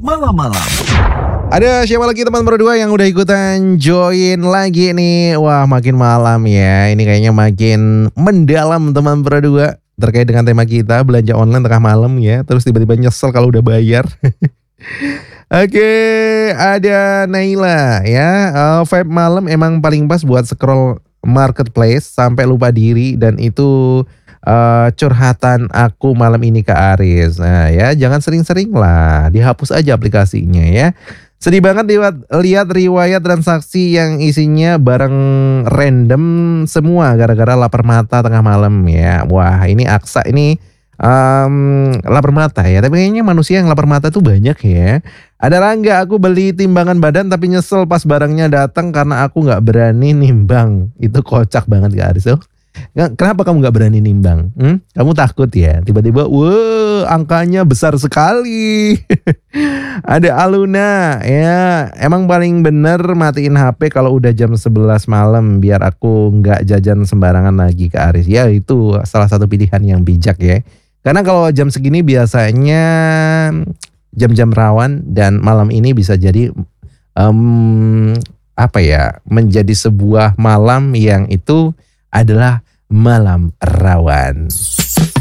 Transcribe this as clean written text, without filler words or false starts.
malam-malam. Ada siapa lagi teman berdua yang udah ikutan join lagi nih? Wah, makin malam ya. Ini kayaknya makin mendalam teman berdua terkait dengan tema kita belanja online tengah malam ya. Terus tiba-tiba nyesel kalau udah bayar. Oke, ada Naila ya. Vibe malam emang paling pas buat scroll marketplace sampai lupa diri, dan itu curhatan aku malam ini ke Aris. Nah ya, jangan sering-sering lah, dihapus aja aplikasinya ya. Sedih banget lihat riwayat transaksi yang isinya barang random semua gara-gara lapar mata tengah malam ya. Wah, ini Aksa ini lapar mata ya. Tapi kayaknya manusia yang lapar mata tuh banyak ya. Ada Rangga, aku beli timbangan badan tapi nyesel pas barangnya datang karena aku nggak berani nimbang. Itu kocak banget Kak Aris tuh. Kenapa kamu gak berani nimbang? Kamu takut ya? Tiba-tiba, wah angkanya besar sekali. Ada Aluna, ya emang paling bener matiin HP kalau udah jam 11 malam biar aku gak jajan sembarangan lagi ke Aris. Ya itu salah satu pilihan yang bijak ya. Karena kalau jam segini biasanya jam-jam rawan, dan malam ini bisa jadi menjadi sebuah malam yang itu adalah malam rawan.